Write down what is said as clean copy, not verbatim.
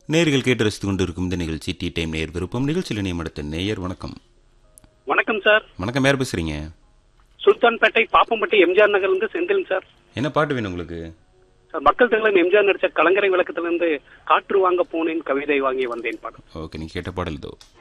நேயர்கள் கேட்டு ரசித்துக் கொண்டிருக்கும் இந்த நிகழ்ச்சி டீ டைம் நேயர் விருப்பம். நிகழ்ச்சியில் இணையம் அடுத்த நேயர் வணக்கம். வணக்கம் சார். வணக்கம், யார் பேசுறீங்க? சுல்தான்பேட்டை பாப்பம்பட்டி எம்ஜிஆர் நகர்ல இருந்து செந்தில் சார். என்ன பாட்டு வேணும் உங்களுக்கு? சார், மக்கள் திலகம் எம்ஜிஆர் நடிச்ச கலங்கரை விளக்கத்திலிருந்து காற்று வாங்க போனேன் கவிதை வாங்கி வந்தேன் பாடம். ஓகே, நீங்க கேட்ட பாடல் இதோ.